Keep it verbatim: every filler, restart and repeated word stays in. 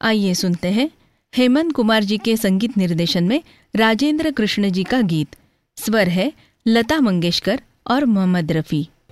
आइए सुनते हैं हेमंत कुमार जी के संगीत निर्देशन में राजेंद्र कृष्ण जी का गीत। स्वर है लता मंगेशकर और मोहम्मद रफ़ी।